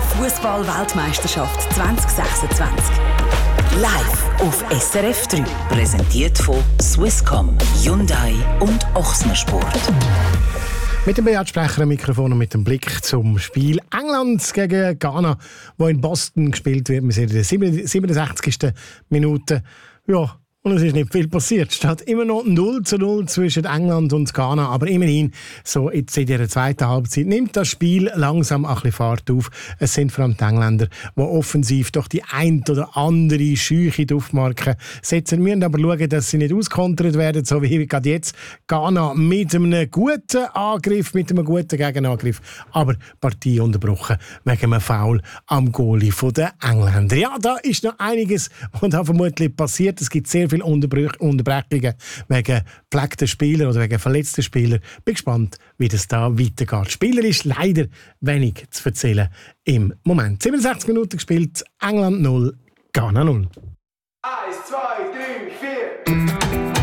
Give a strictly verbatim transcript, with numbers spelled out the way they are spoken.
Fußball-Weltmeisterschaft zwanzig sechsundzwanzig. Live auf S R F drei. Präsentiert von Swisscom, Hyundai und Ochsner Sport. Mit dem Beat-Sprecher am Mikrofon und mit dem Blick zum Spiel England gegen Ghana, wo in Boston gespielt wird. Wir sind in der siebenundsechzigsten Minute. Ja, und es ist nicht viel passiert. Es steht immer noch null zu null zwischen England und Ghana. Aber immerhin, so jetzt in der zweiten Halbzeit, nimmt das Spiel langsam ein bisschen Fahrt auf. Es sind vor allem die Engländer, die offensiv doch die ein oder andere Scheuche aufmarken setzen. Wir müssen aber schauen, dass sie nicht auskontert werden, so wie gerade jetzt. Ghana mit einem guten Angriff, mit einem guten Gegenangriff. Aber die Partie unterbrochen wegen einem Foul am Goalie der Engländer. Ja, da ist noch einiges, was da vermutlich passiert. Es gibt sehr viele Unterbrech- Unterbrechungen wegen gepflegten Spielern oder wegen verletzten Spielern. Bin gespannt, wie das da weitergeht. Spieler ist leider wenig zu erzählen im Moment. siebenundsechzig Minuten gespielt, England null, Ghana null. Eins, zwei, drei, vier.